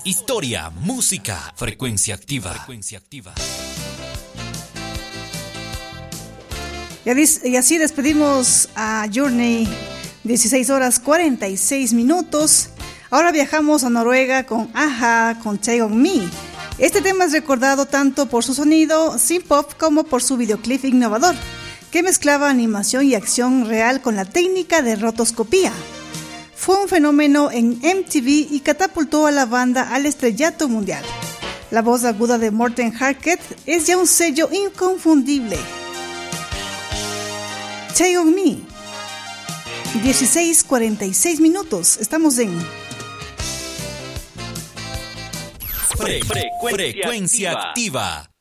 historia, música, frecuencia activa. Y así despedimos a Journey, 16 horas 46 minutos. Ahora viajamos a Noruega con a-ha, con Take On Me. Este tema es recordado tanto por su sonido synth-pop como por su videoclip innovador, que mezclaba animación y acción real con la técnica de rotoscopía. Fue un fenómeno en MTV y catapultó a la banda al estrellato mundial. La voz aguda de Morten Harket es ya un sello inconfundible. Take On Me, 16:46 minutos. Estamos en Frecuencia activa.